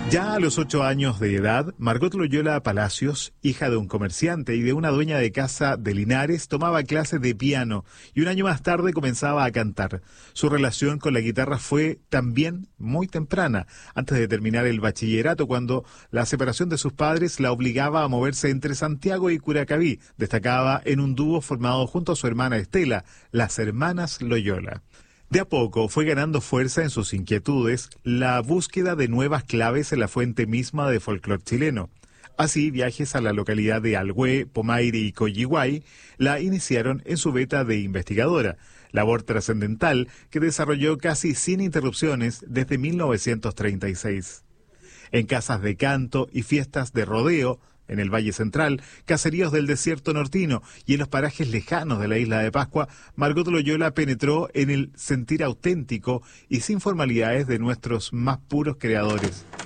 Ya a los 8 años de edad, Margot Loyola Palacios, hija de un comerciante y de una dueña de casa de Linares, tomaba clases de piano y un año más tarde comenzaba a cantar. Su relación con la guitarra fue también muy temprana, antes de terminar el bachillerato, cuando la separación de sus padres la obligaba a moverse entre Santiago y Curacaví. Destacaba en un dúo formado junto a su hermana Estela, las Hermanas Loyola. De a poco fue ganando fuerza en sus inquietudes la búsqueda de nuevas claves en la fuente misma de folclore chileno. Así, viajes a la localidad de Alhué, Pomaire y Coyihuay la iniciaron en su beta de investigadora, labor trascendental que desarrolló casi sin interrupciones desde 1936. En casas de canto y fiestas de rodeo, en el Valle Central, caseríos del desierto nortino y en los parajes lejanos de la isla de Pascua, Margot Loyola penetró en el sentir auténtico y sin formalidades de nuestros más puros creadores.